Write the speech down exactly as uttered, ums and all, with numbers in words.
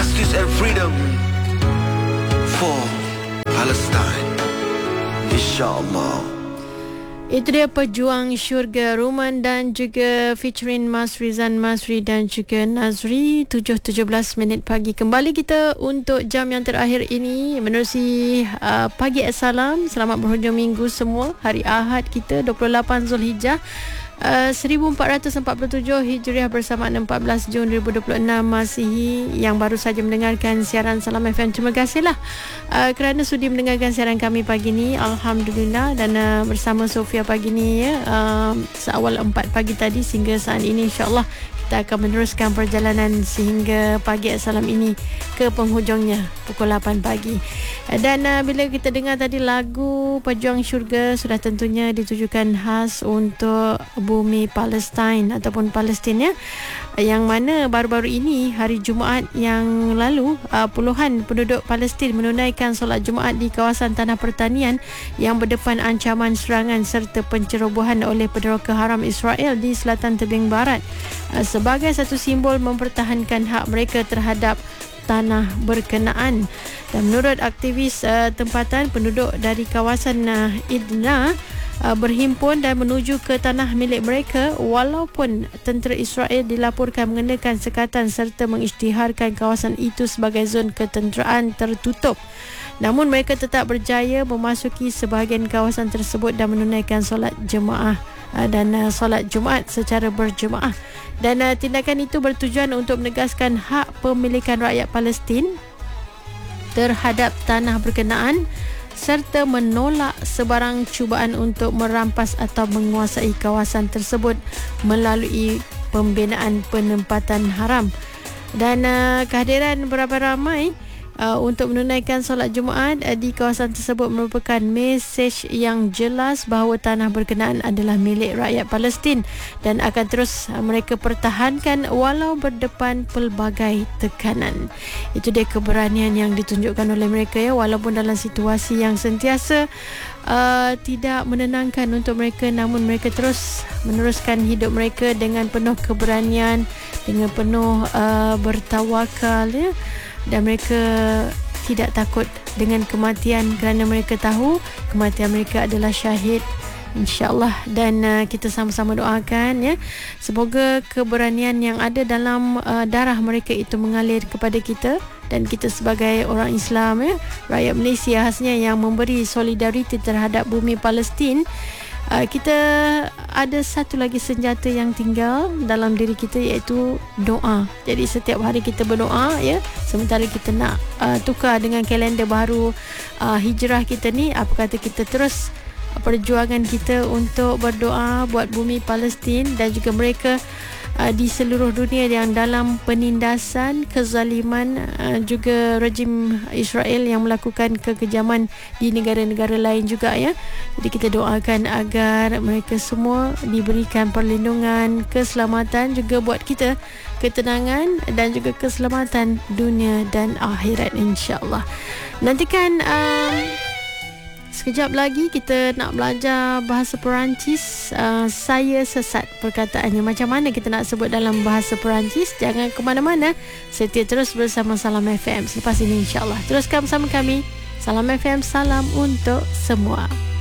justice and freedom for Palestine, insyaAllah. Itu dia Pejuang Syurga, Ruman dan juga featuring Mas Rizan Masri dan juga Nazri. Tujuh tujuh belas minit pagi. Kembali kita untuk jam yang terakhir ini menerusi uh, Pagi Assalam. Selamat berhujung minggu semua. Hari Ahad kita dua puluh lapan Zulhijjah Uh, seribu empat ratus empat puluh tujuh Hijriah bersamaan empat belas Jun dua ribu dua puluh enam Masihi. Yang baru saja mendengarkan siaran Salam F M, terima kasihlah uh, kerana sudi mendengarkan siaran kami pagi ni. Alhamdulillah. Dan uh, bersama Sofia pagi ni ya, uh, seawal empat pagi tadi sehingga saat ini, insyaAllah kita akan meneruskan perjalanan sehingga Pagi Assalam ini ke penghujungnya pukul lapan pagi. Dan uh, bila kita dengar tadi lagu Pejuang Syurga, sudah tentunya ditujukan khas untuk bumi Palestin ataupun Palestin ya, yang mana baru-baru ini hari Jumaat yang lalu uh, puluhan penduduk Palestin menunaikan solat Jumaat di kawasan tanah pertanian yang berdepan ancaman serangan serta pencerobohan oleh penderoka haram Israel di selatan tebing barat uh, sebagai satu simbol mempertahankan hak mereka terhadap tanah berkenaan. Dan menurut aktivis uh, tempatan, penduduk dari kawasan uh, Idna uh, berhimpun dan menuju ke tanah milik mereka walaupun tentera Israel dilaporkan mengenakan sekatan serta mengisytiharkan kawasan itu sebagai zon ketenteraan tertutup. Namun mereka tetap berjaya memasuki sebahagian kawasan tersebut dan menunaikan solat jemaah uh, dan uh, solat Jumaat secara berjemaah. Dan uh, tindakan itu bertujuan untuk menegaskan hak pemilikan rakyat Palestin terhadap tanah berkenaan serta menolak sebarang cubaan untuk merampas atau menguasai kawasan tersebut melalui pembinaan penempatan haram. Dan uh, kehadiran berapa ramai Uh, untuk menunaikan solat Jumaat uh, di kawasan tersebut merupakan mesej yang jelas bahawa tanah berkenaan adalah milik rakyat Palestin dan akan terus uh, mereka pertahankan walau berdepan pelbagai tekanan. Itu dia keberanian yang ditunjukkan oleh mereka ya, walaupun dalam situasi yang sentiasa uh, tidak menenangkan untuk mereka, namun mereka terus meneruskan hidup mereka dengan penuh keberanian, dengan penuh uh, bertawakal ya. Dan mereka tidak takut dengan kematian kerana mereka tahu kematian mereka adalah syahid, insyaAllah. Dan uh, kita sama-sama doakan ya, semoga keberanian yang ada dalam uh, darah mereka itu mengalir kepada kita, dan kita sebagai orang Islam ya, rakyat Malaysia khasnya yang memberi solidariti terhadap bumi Palestin. Uh, kita ada satu lagi senjata yang tinggal dalam diri kita, iaitu doa. Jadi setiap hari kita berdoa ya, sementara kita nak uh, tukar dengan kalender baru uh, hijrah kita ni, apa kata kita terus perjuangan kita untuk berdoa buat bumi Palestin dan juga mereka uh, di seluruh dunia yang dalam penindasan, kezaliman, uh, juga rejim Israel yang melakukan kekejaman di negara-negara lain juga ya. Jadi kita doakan agar mereka semua diberikan perlindungan, keselamatan, juga buat kita ketenangan dan juga keselamatan dunia dan akhirat, insyaAllah. Nantikan um, sekejap lagi kita nak belajar bahasa Perancis. uh, Saya sesat perkataannya. Macam mana kita nak sebut dalam bahasa Perancis? Jangan ke mana-mana, setia terus bersama Salam F M selepas ini, insyaAllah. Teruskan bersama kami. Salam F M, salam untuk semua.